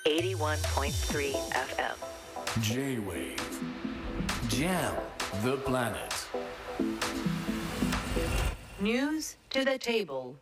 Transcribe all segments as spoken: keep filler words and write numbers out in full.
eighty-one point three エフエム J-Wave Jam the planet News to the table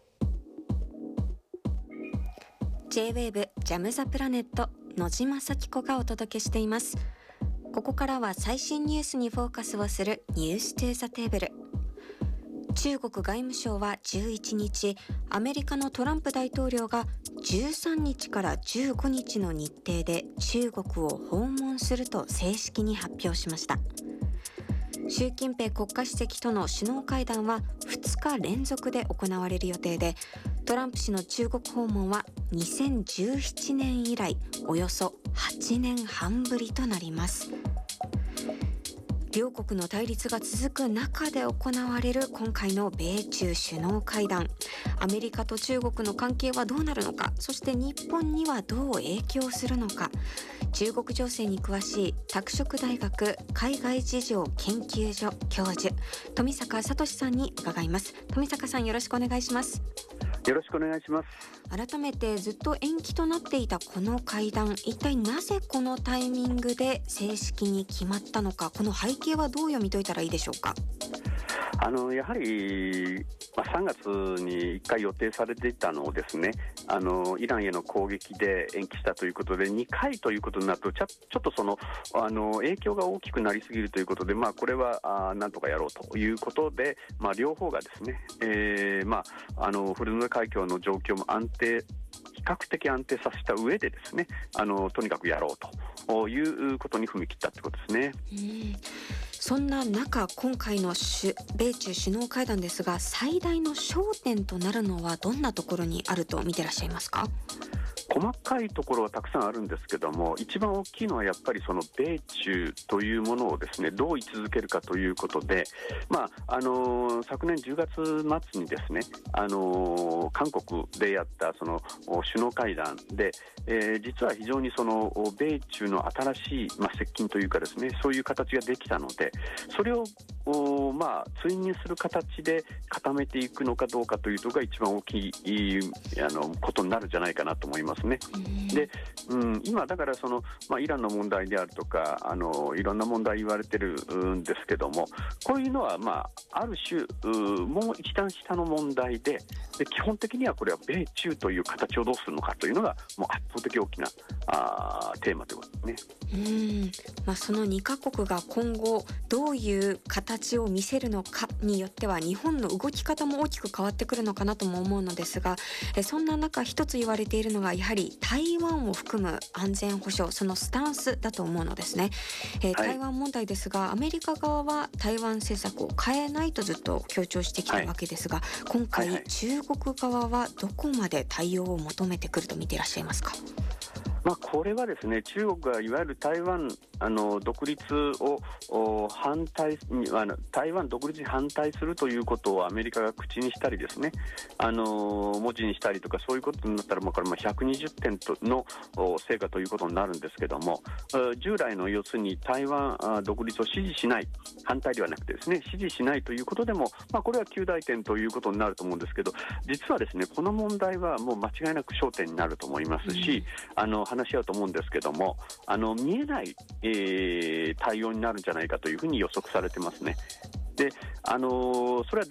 J-Wave ジャムザプラネット野島咲子がお届けしています。ここからは最新ニュースにフォーカスをするニューストゥーザテーブル。中国外務省はじゅういちにち、アメリカのトランプ大統領がじゅうさんにちからじゅうごにちの日程で中国を訪問すると正式に発表しました。習近平国家主席との首脳会談はふつか連続で行われる予定で、トランプ氏の中国訪問はにせんじゅうななねん以来およそはちねんはんぶりとなります。両国の対立が続く中で行われる今回の米中首脳会談。アメリカと中国の関係はどうなるのか、そして日本にはどう影響するのか。中国情勢に詳しい拓殖大学海外事情研究所教授富坂聡さんに伺います。富坂さん、よろしくお願いします。 よろしくお願いします。 改めてずっと延期となっていたこの会談、一体なぜこのタイミングで正式に決まったのか、この背景はどう読み解いたらいいでしょうか。 あのやはり、まあ、さんがつにいっかい予定されていたのをですね、あのイランへの攻撃で延期したということでにかいということになるとちょ、ちょっとそのあの影響が大きくなりすぎるということで、まあ、これはあなんとかやろうということで、まあ、両方がですね、えーまあ、あのフルム海峡の状況も安定比較的安定させた上でですね、あのとにかくやろうということに踏み切ったということですね。 うんそんな中、今回の米中首脳会談ですが、最大の焦点となるのはどんなところにあると見てらっしゃいますか。 細かいところはたくさんあるんですけども、一番大きいのはやっぱりその米中というものをですね、どう位置づけるかということで、まああのー、昨年じゅうがつ末にですね、あのー、韓国でやったその首脳会談で、えー、実は非常にその米中の新しい、まあ、接近というかですね、そういう形ができたので、それをまあ追認する形で固めていくのかどうかというのが一番大きいあのことになるんじゃないかなと思いますね。で、うん、今だからその、まあ、イランの問題であるとか、あのいろんな問題言われてるんですけども、こういうのは、まあ、ある種もう一段下の問題 で, で基本的にはこれは米中という形をどうするのかというのがもう圧倒的大きなあテーマということですね。 うんまあ、そのにカ国が今後どういう形を見せるのかによっては日本の動き方も大きく変わってくるのかなとも思うのですが、えそんな中一つ言われているのがやはり台湾を含む安全保障、そのスタンスだと思うのですね。えー、台湾問題ですが、アメリカ側は台湾政策を変えないとずっと強調してきたわけですが、はい、今回、はいはい、中国側はどこまで対応を求めてくると見ていらっしゃいますか。 まあ、これはですね、中国がいわゆる台湾あの独立を反対あの台湾独立に反対するということをアメリカが口にしたりですね、あの文字にしたりとか、そういうことになったら、まあ、これもひゃくにじゅってんの成果ということになるんですけども、従来の要するに台湾独立を支持しない、反対ではなくてですね、支持しないということでも、まあ、これは及第点ということになると思うんですけど、実はですね、この問題はもう間違いなく焦点になると思いますし、うん、あの話し合うと思うんですけども、あの見えない、えー、対応になるんじゃないかというふうに予測されてますね。で、あのー、それは